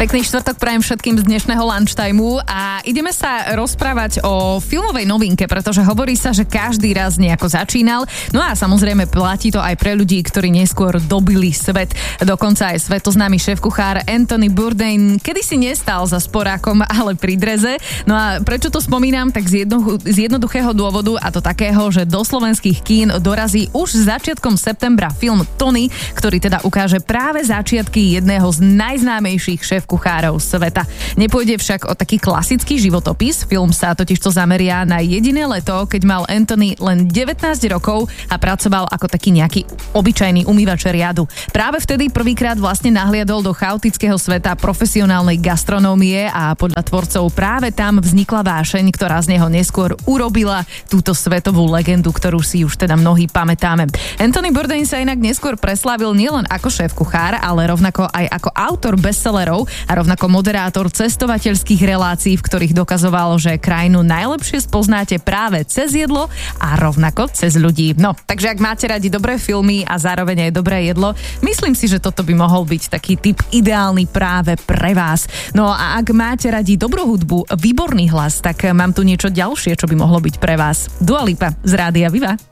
Pekný štvrtok prajem všetkým z dnešného lunchtimeu a ideme sa rozprávať o filmovej novinke, pretože hovorí sa, že každý raz nejako začínal. No a samozrejme platí to aj pre ľudí, ktorí neskôr dobili svet. Dokonca aj svetoznámy šéfkuchár Anthony Bourdain kedysi nestal za sporákom, ale pri dreze. No a prečo to spomínam? Tak z jednoduchého dôvodu, a to takého, že do slovenských kín dorazí už začiatkom septembra film Tony, ktorý teda ukáže práve začiatky jedného z najznámejších šéfkuchárov sveta. Nepôjde však o taký klasický životopis. Film sa totižto zameria na jediné leto, keď mal Anthony len 19 rokov a pracoval ako taký nejaký obyčajný umývač riadu. Práve vtedy prvýkrát vlastne nahliadol do chaotického sveta profesionálnej gastronómie a podľa tvorcov práve tam vznikla vášeň, ktorá z neho neskôr urobila túto svetovú legendu, ktorú si už teda mnohí pamätáme. Anthony Bourdain sa inak neskôr preslávil nielen ako šéfkuchár, ale rovnako aj ako autor bestsellerov a rovnako moderátor cestovateľských relácií, v ktorých dokazoval, že krajinu najlepšie spoznáte práve cez jedlo a rovnako cez ľudí. No, takže ak máte radi dobré filmy a zároveň aj dobré jedlo, myslím si, že toto by mohol byť taký typ ideálny práve pre vás. No a ak máte radi dobrú hudbu, výborný hlas, tak mám tu niečo ďalšie, čo by mohlo byť pre vás. Dua Lipa z Rádia Viva.